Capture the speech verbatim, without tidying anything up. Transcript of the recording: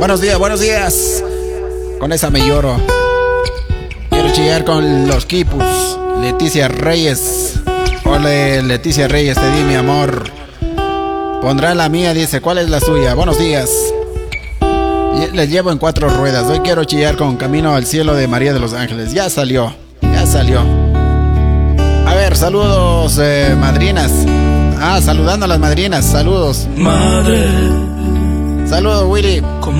Buenos días, buenos días. Con esa me lloro. Quiero chillar con los Quipus. Leticia Reyes. Ole, Leticia Reyes, te di mi amor. Pondrá la mía, dice. ¿Cuál es la suya? Buenos días. Les llevo en cuatro ruedas. Hoy quiero chillar con Camino al Cielo de María de los Ángeles. Ya salió, ya salió. A ver, saludos, eh, madrinas. Ah, saludando a las madrinas. Saludos. Madre. Saludos, Willy. Como